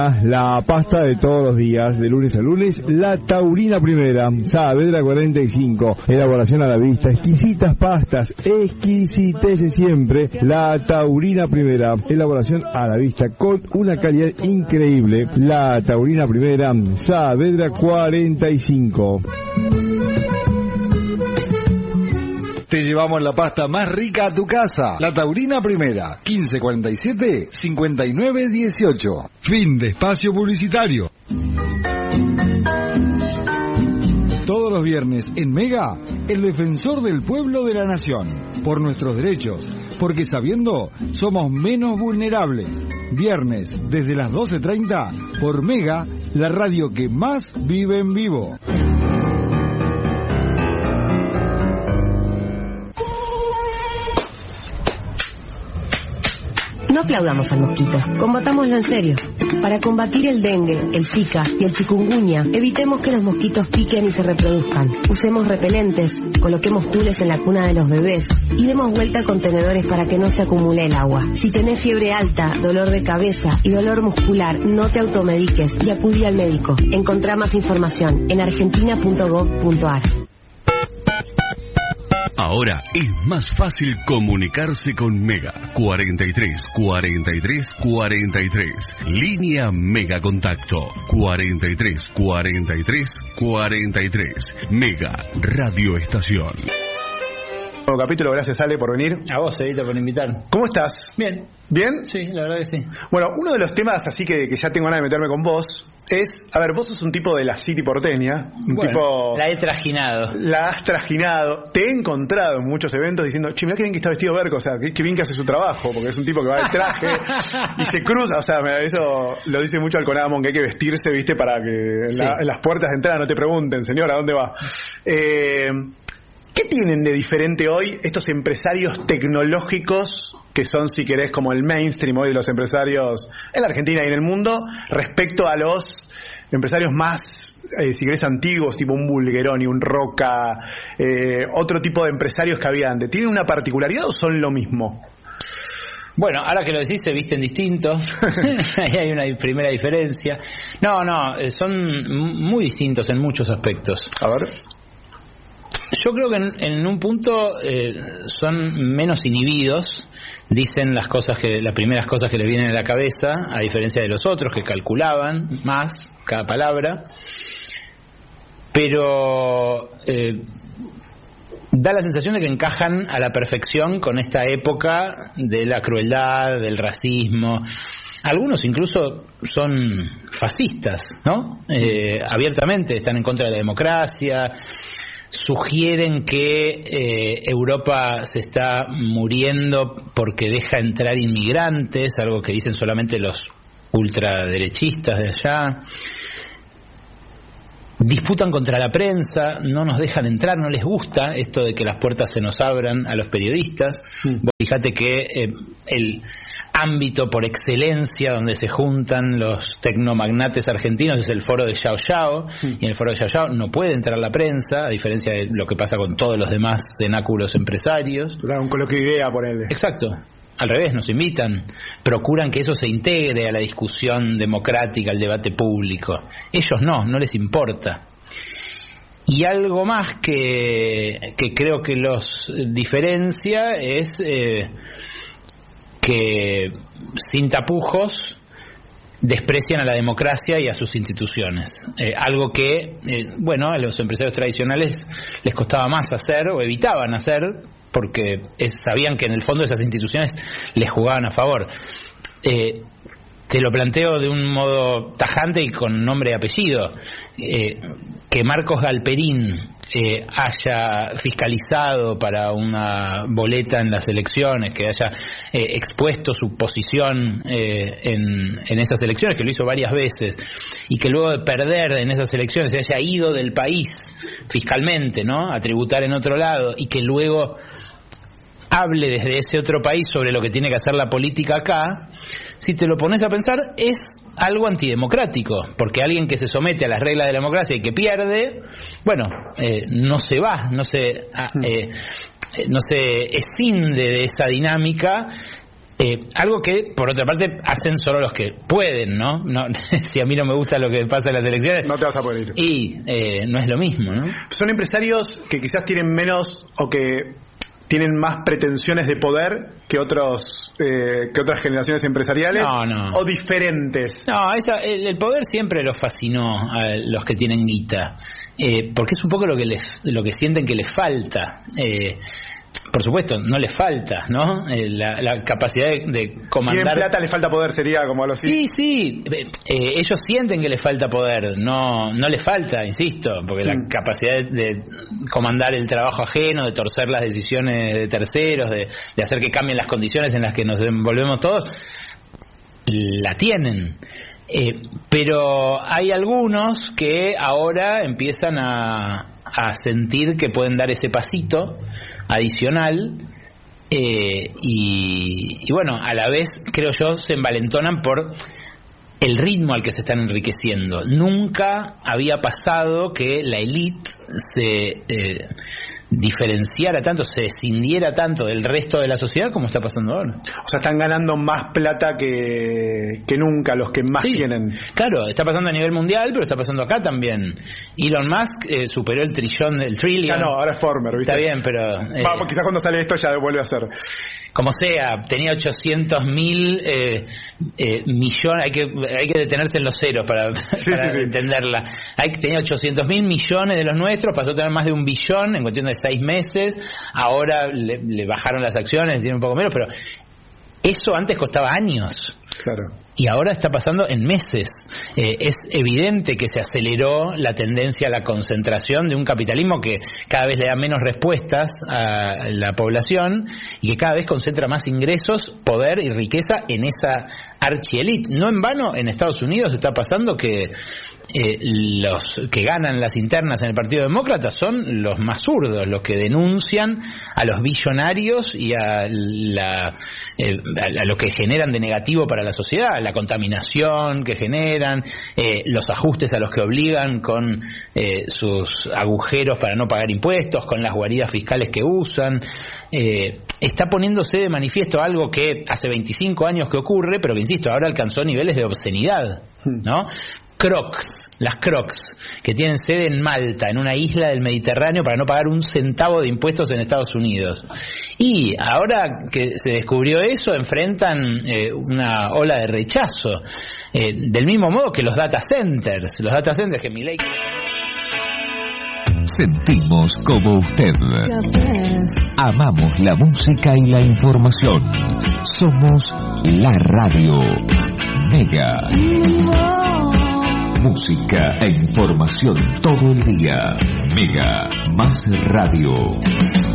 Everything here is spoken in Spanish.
La pasta de todos los días, de lunes a lunes, la Taurina Primera, Saavedra 45, elaboración a la vista, exquisitas pastas, exquisitez de siempre, la Taurina Primera, elaboración a la vista con una calidad increíble, la Taurina Primera, Saavedra 45. Te llevamos la pasta más rica a tu casa. La Taurina Primera, 1547-5918. Fin de espacio publicitario. Todos los viernes en Mega, el defensor del pueblo de la nación. Por nuestros derechos, porque sabiendo, somos menos vulnerables. Viernes, desde las 12:30, por Mega, la radio que más vive en vivo. No aplaudamos al mosquito, combatámoslo en serio. Para combatir el dengue, el zika y el chikungunya, evitemos que los mosquitos piquen y se reproduzcan. Usemos repelentes, coloquemos tules en la cuna de los bebés y demos vuelta a contenedores para que no se acumule el agua. Si tenés fiebre alta, dolor de cabeza y dolor muscular, no te automediques y acudí al médico. Encontrá más información en argentina.gov.ar. Ahora es más fácil comunicarse con Mega. 43 43 43. Línea Mega Contacto. 43 43 43. Mega Radio Estación. Nuevo capítulo, gracias Ale por venir. A vos, Evita, por invitar. ¿Cómo estás? Bien. ¿Bien? Sí, la verdad que sí. Bueno, uno de los temas así que ya tengo ganas de meterme con vos es, a ver, vos sos un tipo de la City porteña, tipo... La he trajinado. La has trajinado. Te he encontrado en muchos eventos diciendo, che, mirá qué bien que está vestido Berco, o sea, qué bien que hace su trabajo, porque es un tipo que va de traje y se cruza, o sea, eso lo dice mucho Alconamon, que hay que vestirse, viste, para que Sí. en las puertas de entrada no te pregunten, señora, ¿a dónde va? ¿Qué tienen de diferente hoy estos empresarios tecnológicos que son, si querés, como el mainstream hoy de los empresarios en la Argentina y en el mundo, respecto a los empresarios más, si querés, antiguos, tipo un Bulgeroni, un Roca, otro tipo de empresarios que había antes? ¿Tienen una particularidad o son lo mismo? Bueno, ahora que lo decís, se visten distintos. Ahí hay una primera diferencia. No, son muy distintos en muchos aspectos. A ver. Yo creo que en un punto son menos inhibidos, dicen las primeras cosas que les vienen a la cabeza, a diferencia de los otros que calculaban más cada palabra, pero da la sensación de que encajan a la perfección con esta época de la crueldad, del racismo. Algunos incluso son fascistas, ¿no? Abiertamente están en contra de la democracia. Sugieren que Europa se está muriendo porque deja entrar inmigrantes, algo que dicen solamente los ultraderechistas de allá. Disputan contra la prensa, no nos dejan entrar, no les gusta esto de que las puertas se nos abran a los periodistas. Vos fíjate que el ámbito por excelencia donde se juntan los tecnomagnates argentinos es el foro de Yao Yao, y en el foro de Yao Yao no puede entrar la prensa, a diferencia de lo que pasa con todos los demás cenáculos empresarios. Un coloquio de idea, ponele. Exacto. Al revés, nos invitan, procuran que eso se integre a la discusión democrática, al debate público. Ellos no les importa. Y algo más que creo que los diferencia es que sin tapujos desprecian a la democracia y a sus instituciones. Algo que, a los empresarios tradicionales les costaba más hacer o evitaban hacer porque sabían que en el fondo esas instituciones les jugaban a favor. Te lo planteo de un modo tajante y con nombre y apellido. Que Marcos Galperín haya fiscalizado para una boleta en las elecciones, que haya expuesto su posición en esas elecciones, que lo hizo varias veces, y que luego de perder en esas elecciones se haya ido del país fiscalmente, ¿no?, a tributar en otro lado, y que luego hable desde ese otro país sobre lo que tiene que hacer la política acá, si te lo pones a pensar, es algo antidemocrático, porque alguien que se somete a las reglas de la democracia y que pierde, no se va, no se escinde de esa dinámica, Algo que, por otra parte, hacen solo los que pueden, ¿no? Si a mí no me gusta lo que pasa en las elecciones... No te vas a poder ir. Y no es lo mismo, ¿no? Son empresarios que quizás tienen menos o que tienen más pretensiones de poder que otras generaciones empresariales. No. O diferentes. No, el poder siempre los fascinó a los que tienen guita, porque es un poco lo que sienten que les falta. Por supuesto, no les falta, ¿no? La capacidad de comandar. Tienen plata, les falta poder, sería como algo así. Sí. Ellos sienten que les falta poder, no les falta, insisto, porque la capacidad de comandar el trabajo ajeno, de torcer las decisiones de terceros, de hacer que cambien las condiciones en las que nos envolvemos todos, la tienen. Pero hay algunos que ahora empiezan a sentir que pueden dar ese pasito adicional y bueno, a la vez creo yo se envalentonan por el ritmo al que se están enriqueciendo. Nunca había pasado que la élite se diferenciara tanto, se escindiera tanto del resto de la sociedad como está pasando ahora. O sea, están ganando más plata que nunca los que más tienen. Claro, está pasando a nivel mundial, pero está pasando acá también. Elon Musk superó el trillion. Ya no, ahora es Former, ¿viste? Está bien, pero... Vamos, quizás cuando sale esto ya vuelve a ser. Como sea, tenía 800.000 millones, hay que detenerse en los ceros para entenderla. Tenía 800.000 millones de los nuestros, pasó a tener más de 1 billón en cuestión de 6 meses, ahora le bajaron las acciones, tiene un poco menos, pero eso antes costaba años. Claro. Y ahora está pasando en meses. Es evidente que se aceleró la tendencia a la concentración de un capitalismo que cada vez le da menos respuestas a la población y que cada vez concentra más ingresos, poder y riqueza en esa archielite. No en vano en Estados Unidos está pasando que los que ganan las internas en el Partido Demócrata son los más zurdos, los que denuncian a los billonarios y a lo que generan de negativo para la sociedad, la contaminación que generan, los ajustes a los que obligan con sus agujeros para no pagar impuestos, con las guaridas fiscales que usan. Está poniéndose de manifiesto algo que hace 25 años que ocurre, pero que, insisto, ahora alcanzó niveles de obscenidad, ¿no? Las Crocs, que tienen sede en Malta, en una isla del Mediterráneo, para no pagar 1 centavo de impuestos en Estados Unidos. Y ahora que se descubrió eso, enfrentan una ola de rechazo. Del mismo modo que los data centers que Milei... Sentimos como usted. Amamos la música y la información. Somos la radio Mega. Música e información todo el día. Mega más radio.